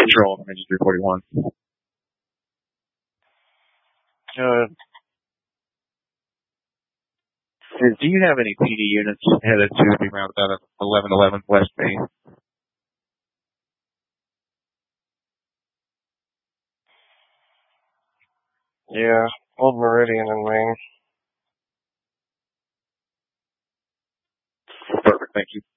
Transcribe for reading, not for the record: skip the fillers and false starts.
Control, I'm Engine 341. Do you have any PD units headed to the roundabout of 1111 West Main? Yeah, Old Meridian and Main. Perfect, thank you.